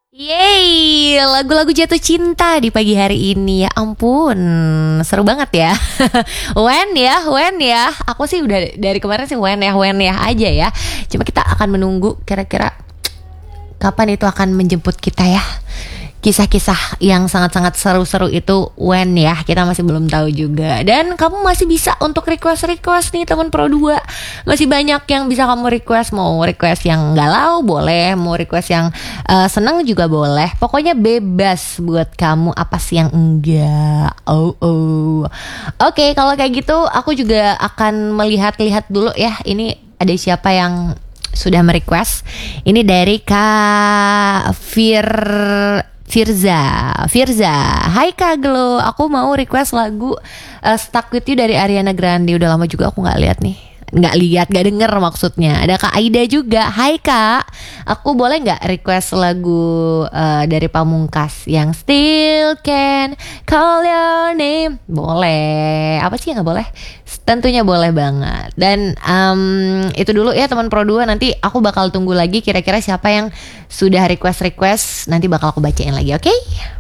Yeay, lagu-lagu jatuh cinta di pagi hari ini. Ya ampun, seru banget ya. When ya. Aku sih udah dari kemarin sih when ya aja ya. Cuma kita akan menunggu kira-kira kapan itu akan menjemput kita ya. Kisah-kisah yang sangat-sangat seru-seru itu when ya, kita masih belum tahu juga. Dan kamu masih bisa untuk request nih teman Pro 2. Masih banyak yang bisa kamu request. Mau request yang galau boleh, mau request yang senang juga boleh. Pokoknya bebas buat kamu, apa sih yang enggak. Oke, kalau kayak gitu aku juga akan melihat-lihat dulu ya. Ini ada siapa yang sudah merequest. Ini dari Kak Firza. Hai Kak Glo, aku mau request lagu Stuck With You dari Ariana Grande. Udah lama juga aku nggak denger maksudnya. Ada Kak Aida juga. Hai Kak, aku boleh nggak request lagu dari Pamungkas yang Still Can Call Your Name? Boleh. Apa sih yang nggak boleh? Tentunya boleh banget. Dan itu dulu ya teman Pro 2. Nanti aku bakal tunggu lagi kira-kira siapa yang sudah request. Nanti bakal aku bacain lagi, oke?